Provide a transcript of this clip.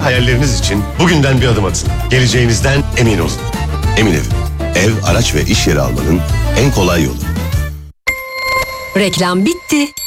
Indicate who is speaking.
Speaker 1: hayalleriniz için bugünden bir adım atın. Geleceğinizden emin olun.
Speaker 2: Emin Ev. Ev, araç ve iş yeri almanın en kolay yolu.
Speaker 3: Reklam bitti.